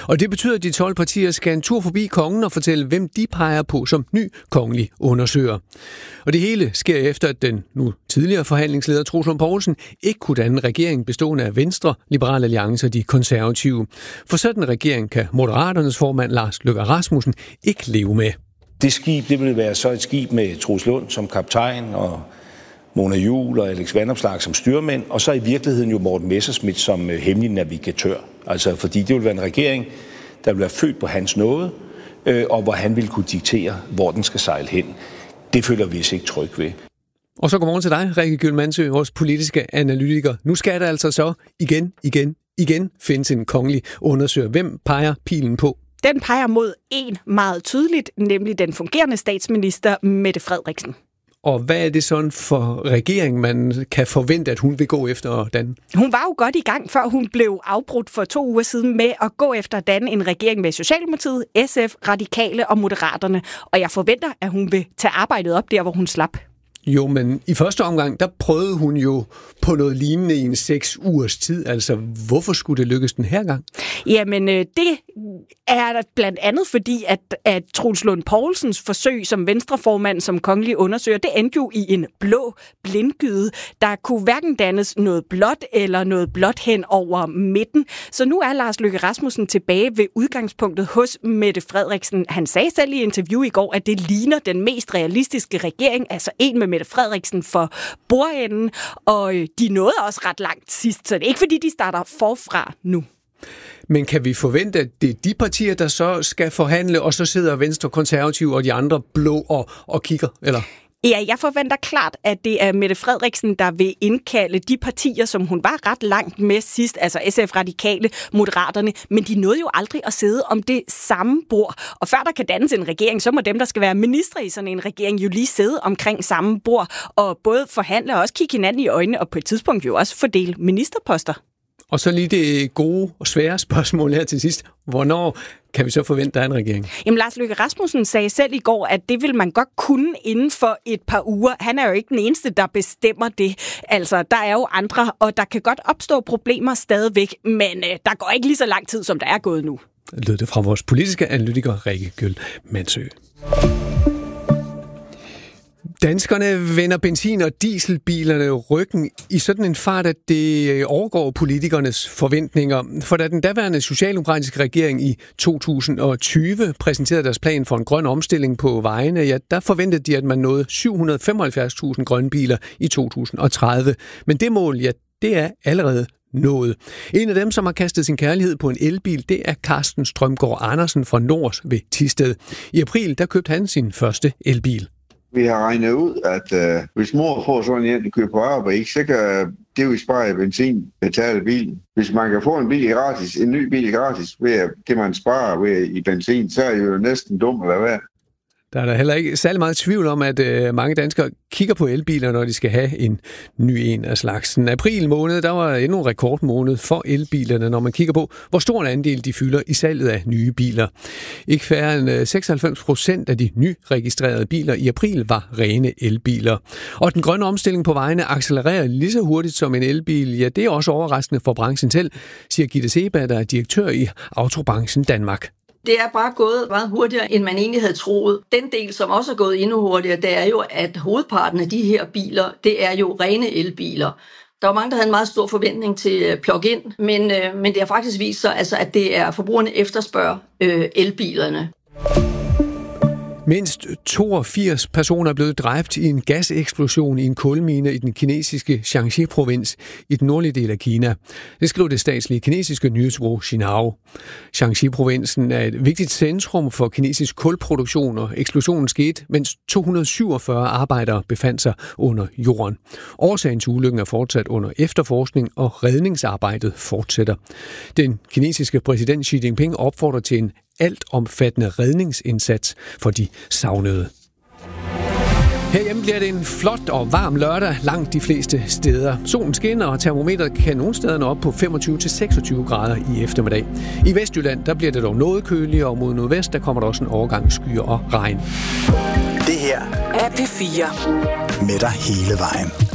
Og det betyder, at de 12 partier skal en tur forbi kongen og fortælle, hvem de peger på som ny kongelig undersøger. Og det hele sker efter, at den nu tidligere forhandlingsleder Troels Lund Poulsen ikke kunne danne regering bestående af Venstre, Liberal Alliance og de konservative. For sådan en regering kan Moderaternes formand Lars Løkke Rasmussen ikke leve med. Det skib, det vil være så et skib med Troels Lund som kaptajn og Mona Juul og Alex Vanopslagh som styrmænd, og så i virkeligheden jo Morten Messerschmidt som hemmelig navigatør. Altså fordi det vil være en regering, der vil være født på hans nåde, og hvor han vil kunne diktere, hvor den skal sejle hen. Det føler vi os ikke tryg ved. Og så godmorgen til dig, Rikke Gyld Mandsø, vores politiske analytiker. Nu skal der altså så igen findes en kongelig undersøger. Hvem peger pilen på? Den peger mod en meget tydeligt, nemlig den fungerende statsminister Mette Frederiksen. Og hvad er det sådan for regering, man kan forvente, at hun vil gå efter at danne? Hun var jo godt i gang, før hun blev afbrudt for 2 uger siden med at gå efter at danne en regering med Socialdemokratiet, SF, Radikale og Moderaterne. Og jeg forventer, at hun vil tage arbejdet op der, hvor hun slap. Jo, men i første omgang, der prøvede hun jo på noget lignende i en 6 ugers tid. Altså, hvorfor skulle det lykkes den her gang? Jamen, det er blandt andet fordi, at Troels Lund Poulsens forsøg som venstreformand, som kongelig undersøger, det endte jo i en blå blindgyde. Der kunne hverken dannes noget blåt eller noget blåt hen over midten. Så nu er Lars Løkke Rasmussen tilbage ved udgangspunktet hos Mette Frederiksen. Han sagde selv i interview i går, at det ligner den mest realistiske regering, altså en med Mette Frederiksen for bordenden, og de nåede også ret langt sidst, så det er ikke fordi, de starter forfra nu. Men kan vi forvente, at det er de partier, der så skal forhandle, og så sidder Venstre, Konservative og de andre blå og kigger, eller? Ja, jeg forventer klart, at det er Mette Frederiksen, der vil indkalde de partier, som hun var ret langt med sidst, altså SF, Radikale, Moderaterne, men de nåede jo aldrig at sidde om det samme bord. Og før der kan dannes en regering, så må dem, der skal være ministre i sådan en regering, jo lige sidde omkring samme bord og både forhandle og også kigge hinanden i øjnene, og på et tidspunkt jo også fordele ministerposter. Og så lige det gode og svære spørgsmål her til sidst. Hvornår kan vi så forvente, der er en regering? Jamen, Lars Løkke Rasmussen sagde selv i går, at det vil man godt kunne inden for et par uger. Han er jo ikke den eneste, der bestemmer det. Altså, der er jo andre, og der kan godt opstå problemer stadigvæk, men der går ikke lige så lang tid, som der er gået nu. Lød det fra vores politiske analytiker, Rikke Gyld Mandsø. Danskerne vender benzin- og dieselbilerne ryggen i sådan en fart, at det overgår politikernes forventninger. For da den daværende socialdemokratiske regering i 2020 præsenterede deres plan for en grøn omstilling på vejene, ja, der forventede de, at man nåede 775.000 grønne biler i 2030. Men det mål, ja, det er allerede nået. En af dem, som har kastet sin kærlighed på en elbil, det er Carsten Strømgaard Andersen fra Nors ved Thisted. I april, der købte han sin første elbil. Vi har regnet ud, at hvis mor får sådan en, der køber på arbejde, så kan det jo spare benzin, betale bilen. Hvis man kan få en ny bil gratis, ved det man sparer ved i benzin, så er det jo næsten dumt at være værd. Der er der heller ikke særlig meget tvivl om, at mange danskere kigger på elbiler, når de skal have en ny en af slagsen. April måned, der var endnu en rekordmåned for elbilerne, når man kigger på, hvor stor en andel de fylder i salget af nye biler. Ikke færre end 96% af de nyregistrerede biler i april var rene elbiler. Og den grønne omstilling på vejene accelererer lige så hurtigt som en elbil. Ja, det er også overraskende for branchen selv, siger Gitte Seba, der er direktør i Autobranchen Danmark. Det er bare gået meget hurtigere, end man egentlig havde troet. Den del, som også er gået endnu hurtigere, det er jo, at hovedparten af de her biler, det er jo rene elbiler. Der var mange, der havde en meget stor forventning til plug-in, men det har faktisk vist sig, altså, at det er forbrugerne efterspørger elbilerne. Mindst 82 personer er blevet dræbt i en gaseksplosion i en kulmine i den kinesiske Shaanxi-provins i den nordlige del af Kina. Det skriver det statslige kinesiske nyhedsbureau Xinhua. Shaanxi-provinsen er et vigtigt centrum for kinesisk kulproduktion, og eksplosionen skete, mens 247 arbejdere befandt sig under jorden. Årsagen til ulykken er fortsat under efterforskning, og redningsarbejdet fortsætter. Den kinesiske præsident Xi Jinping opfordrer til en altomfattende redningsindsats for de savnede. Herhjemme bliver det en flot og varm lørdag langt de fleste steder. Solen skinner, og termometeret kan nogle steder nå op på 25-26 grader i eftermiddag. I Vestjylland der bliver det dog noget køligere, og mod nordvest der kommer der også en overgang skyer og regn. Det her er P4 med dig hele vejen.